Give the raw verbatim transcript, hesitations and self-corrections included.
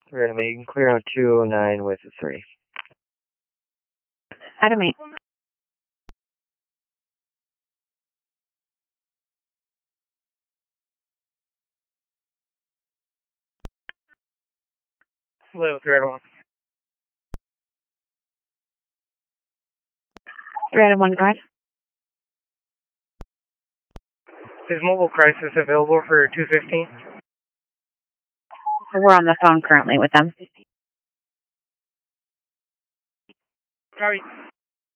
We're going to make clear on two oh nine with a three. Adam eight. Hello, three Adam one. three Adam one, go ahead. Is mobile crisis available for two fifteen? We're on the phone currently with them. Copy.